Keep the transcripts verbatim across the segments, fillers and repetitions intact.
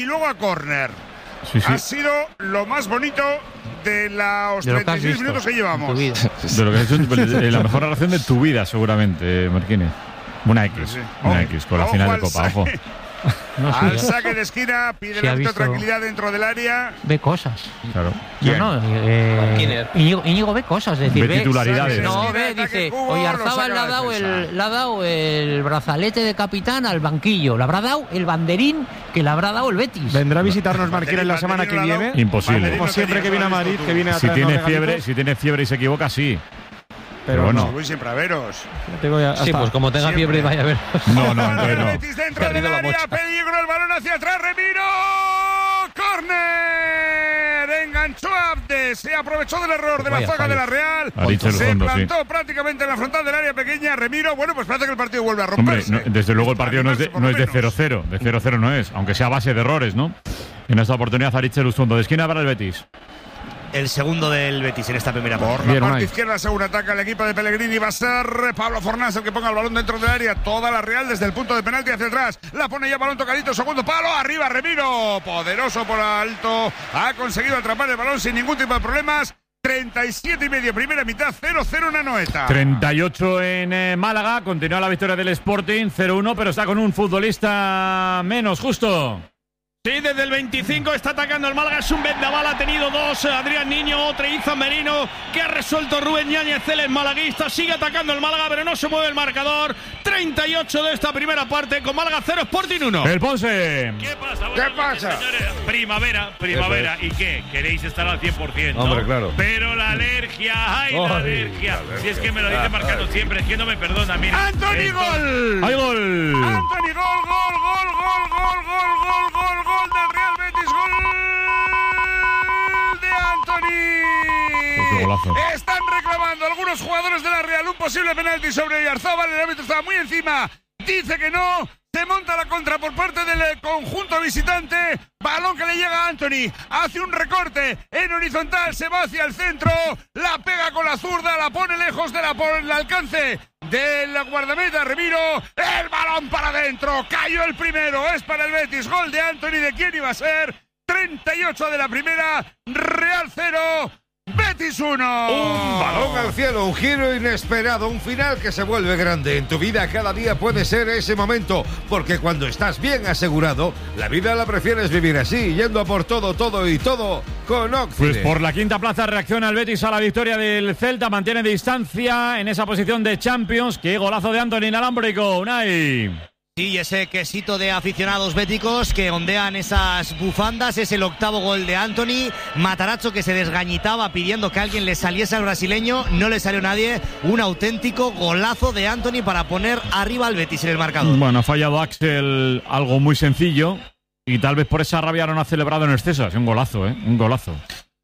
y luego a córner. Sí, sí. Ha sido lo más bonito de los de treinta y seis minutos que llevamos. De lo que has hecho, la mejor relación de tu vida, seguramente, Marquini. Una X, Sí, sí. una Ojo, X, con la ojo final de al Copa, saque. ojo. No, sí, Al ya. saque de esquina, pide Sí, la ha visto. tranquilidad dentro del área. Ve cosas. Claro. No, no, eh, Íñigo, Íñigo ve cosas. Es decir, Ve titularidades. No, Esquina, ve, ataque, dice, cubo, Oyarzábal lo le ha, saca la dado defensa. el, le ha dado el brazalete de capitán al banquillo. Le habrá dado el banderín que le habrá dado el Betis. ¿Vendrá a visitarnos Marquina en la semana que viene? Imposible. Como siempre que viene a Madrid, que viene a Si traernos tiene regalitos. fiebre, si tiene fiebre y se equivoca, sí. Pero bueno. Yo voy siempre a veros. Tengo ya Sí, hasta- pues como tenga Siempre. fiebre, vaya a ver. No, no, entonces El no. Betis dentro del Perdido la área, mocha. peligro, el balón hacia atrás, Remiro, córner, enganchó a Abde, se aprovechó del error de la Vaya zaga fallo. de la Real, Ha dicho el se fondo, sí. plantó prácticamente en la frontal del área pequeña, Remiro, bueno, pues parece que el partido vuelve a Hombre, romperse. no, desde luego el partido no es de, Por no lo es de menos. cero cero, de cero cero no es, aunque sea a base de errores, ¿no? En esta oportunidad, Aritz Lustondo, de esquina para el Betis. El segundo del Betis en esta primera parte. Por la Bien, parte Unai. izquierda, según ataca el equipo de Pellegrini, va a ser Pablo Fornás el que ponga el balón dentro del área. Toda la Real desde el punto de penalti hacia atrás. La pone ya balón tocadito, segundo palo. Arriba Remiro. Poderoso por alto. Ha conseguido atrapar el balón sin ningún tipo de problemas. treinta y siete y medio, primera mitad, cero cero en Anoeta. treinta y ocho en eh, Málaga, continúa la victoria del Sporting, cero uno, pero está con un futbolista menos, justo. Sí, desde el veinticinco está atacando el Málaga, es un vendaval, ha tenido dos, Adrián Niño, otro Izan Merino, que ha resuelto Rubén Yáñez, el malaguista, sigue atacando el Málaga, pero no se mueve el marcador, treinta y ocho de esta primera parte, con Málaga cero, Sporting uno. El Ponce. ¿Qué pasa? ¿Qué pasa? Señores, primavera, primavera, ¿y qué? ¿Queréis estar al cien por ciento? Hombre, claro. Pero la alergia, ¡ay, la Ay, alergia! la Si es que me lo alergia. dice Marcano siempre, es que no me perdona, mira. ¡Anthony Esto- Gol! ¡Hay gol! Anthony Gol, gol, gol, gol, gol, gol, gol, gol, gol del Real Betis, gol de Pues qué Anthony. golazo. Están reclamando algunos jugadores de la Real un posible penalti sobre Oyarzábal. El árbitro estaba muy encima, dice que no. Se monta la contra por parte del eh, conjunto visitante. Balón que le llega a Anthony. Hace un recorte en horizontal. Se va hacia el centro. La pega con la zurda. La pone lejos de la, por el alcance del guardameta Remiro. El balón para adentro. Cayó el primero. Es para el Betis. Gol de Anthony. ¿De quién iba a ser? treinta y ocho de la primera. Real cero. Betis uno. Un balón al cielo, un giro inesperado, un final que se vuelve grande. En tu vida cada día puede ser ese momento, porque cuando estás bien asegurado, la vida la prefieres vivir así, yendo a por todo, todo y todo con Occident. Pues por la quinta plaza reacciona el Betis a la victoria del Celta, mantiene distancia en esa posición de Champions. ¡Qué golazo de Anthony inalámbrico! Unai. Sí, ese quesito de aficionados béticos que ondean esas bufandas, es el octavo gol de Anthony. Matarazzo que se desgañitaba pidiendo que alguien le saliese al brasileño, no le salió nadie. Un auténtico golazo de Anthony para poner arriba al Betis en el marcador. Bueno, ha fallado Axel algo muy sencillo y tal vez por esa rabia no ha celebrado en exceso. Es un golazo, ¿eh? Un golazo.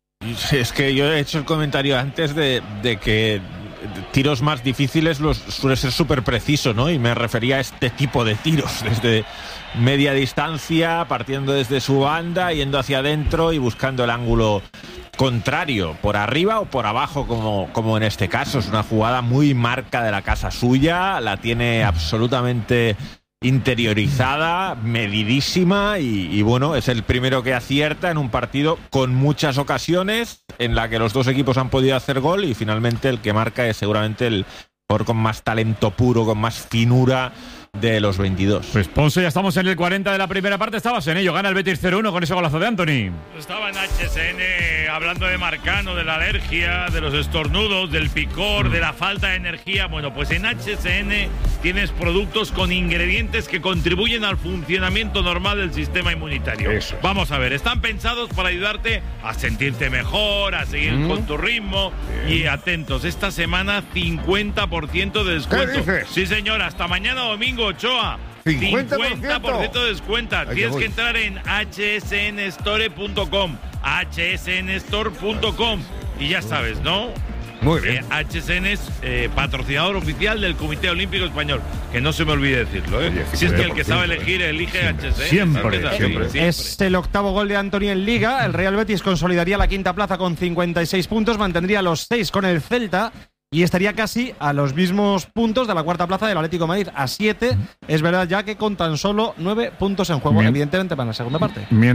Es que yo he hecho el comentario antes de, de que tiros más difíciles los suele ser súper preciso, ¿no? Y me refería a este tipo de tiros, desde media distancia, partiendo desde su banda, yendo hacia adentro y buscando el ángulo contrario, por arriba o por abajo, como, como en este caso. Es una jugada muy marca de la casa suya, la tiene absolutamente interiorizada, medidísima y, y bueno, es el primero que acierta en un partido con muchas ocasiones en la que los dos equipos han podido hacer gol y finalmente el que marca es seguramente el jugador con más talento puro, con más finura de los veintidós. Pues Ponce, ya estamos en el cuarenta de la primera parte, estabas en ello, gana el Betis cero uno con ese golazo de Anthony. Estaba en H S N hablando de Marcano, de la alergia, de los estornudos, del picor, de la falta de energía. Bueno, pues en H S N tienes productos con ingredientes que contribuyen al funcionamiento normal del sistema inmunitario. Eso. Vamos a ver, están pensados para ayudarte a sentirte mejor, a seguir Mm. con tu ritmo. Bien. Y atentos, esta semana cincuenta por ciento de descuento. ¿Qué dices? Sí, señor, hasta mañana domingo, Ochoa. ¿cincuenta por ciento? cincuenta por ciento de descuento. Ay, Tienes qué que voy. entrar en H S N store punto com. H S N store punto com. Y ya sabes, ¿no? Muy bien. Eh, H S N es eh, patrocinador oficial del Comité Olímpico Español. Que no se me olvide decirlo, ¿eh? Oye, Si es que el que cincuenta por ciento, sabe elegir, elige Siempre, H S N. siempre, ¿sabes? Así, siempre. siempre. Es el octavo gol de Anthony en Liga. El Real Betis consolidaría la quinta plaza con cincuenta y seis puntos. Mantendría los seis con el Celta. y estaría casi a los mismos puntos de la cuarta plaza del Atlético de Madrid, a siete. Es verdad ya que con tan solo nueve puntos en juego, Bien. evidentemente para la segunda parte.